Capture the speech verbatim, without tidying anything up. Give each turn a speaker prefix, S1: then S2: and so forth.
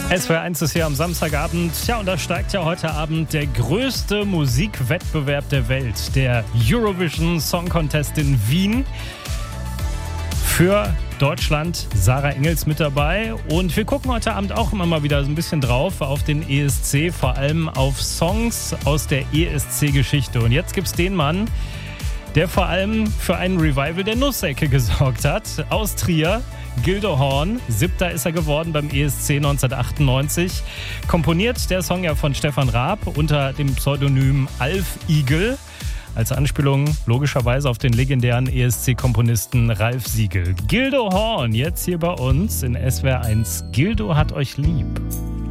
S1: S W R eins ist hier am Samstagabend. Ja, und da steigt ja heute Abend der größte Musikwettbewerb der Welt, der Eurovision Song Contest in Wien. Für Deutschland Sarah Engels mit dabei. Und wir gucken heute Abend auch immer mal wieder so ein bisschen drauf auf den E S C, vor allem auf Songs aus der E S C-Geschichte. Und jetzt gibt's den Mann, der vor allem für einen Revival der Nussecke gesorgt hat. Aus Trier, Gildo Horn. Siebter ist er geworden beim E S C neunzehnhundertachtundneunzig. Komponiert der Song ja von Stefan Raab unter dem Pseudonym Alf Igel. Als Anspielung logischerweise auf den legendären E S C-Komponisten Ralf Siegel. Gildo Horn, jetzt hier bei uns in S W R eins. Gildo hat euch lieb.